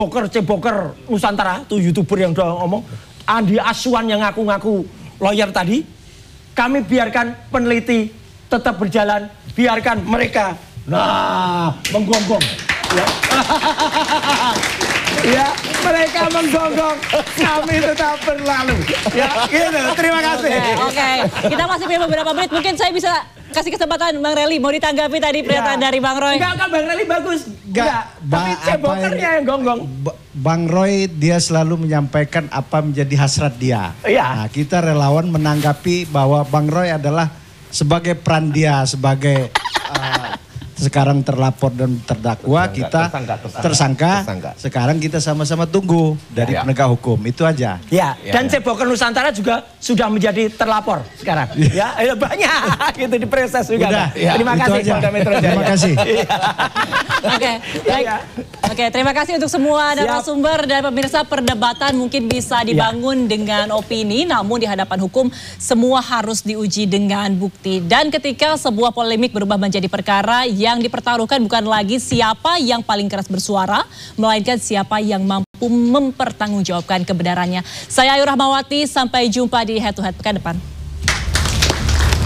Ceboker Nusantara, tuh YouTuber yang udah ngomong, Andi Aswan yang ngaku-ngaku lawyer tadi, kami biarkan peneliti tetap berjalan, biarkan mereka, menggonggong. Ya. Ya, mereka menggonggong, kami tetap berlalu. Ya, gitu. Terima kasih. Oke. Kita masih punya beberapa menit, mungkin saya bisa kasih kesempatan Bang Relly, mau ditanggapi tadi pernyataan dari Bang Roy. Enggak, Bang Relly bagus. Enggak, tapi Cebokernya yang gonggong. Bang Roy dia selalu menyampaikan apa menjadi hasrat dia. Iya. Nah, kita relawan menanggapi bahwa Bang Roy adalah sebagai peran dia, sebagai sekarang terlapor dan terdakwa, tersangka. Sekarang kita sama-sama tunggu dari penegak hukum, itu aja. Ya, dan Ceboker Nusantara juga sudah menjadi terlapor sekarang. Ya, banyak gitu diproses juga. Udah, terima kasih Polda Metro Jaya. Terima kasih. Oke, baik. Oke, terima kasih untuk semua narasumber dan pemirsa. Perdebatan mungkin bisa dibangun dengan opini, namun di hadapan hukum semua harus diuji dengan bukti. Dan ketika sebuah polemik berubah menjadi perkara, yang dipertaruhkan bukan lagi siapa yang paling keras bersuara, melainkan siapa yang mampu mempertanggungjawabkan kebenarannya. Saya Ayu Rahmawati, sampai jumpa di Head to Head pekan depan.